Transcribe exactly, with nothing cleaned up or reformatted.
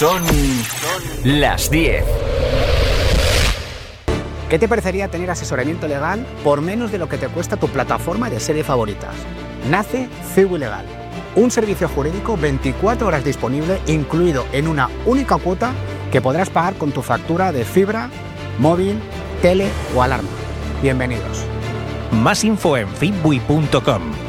Son las diez. ¿Qué te parecería tener asesoramiento legal por menos de lo que te cuesta tu plataforma de series favoritas? Nace Cibu Legal, un servicio jurídico veinticuatro horas disponible, incluido en una única cuota que podrás pagar con tu factura de fibra, móvil, tele o alarma. Bienvenidos. Más info en fitbui punto com.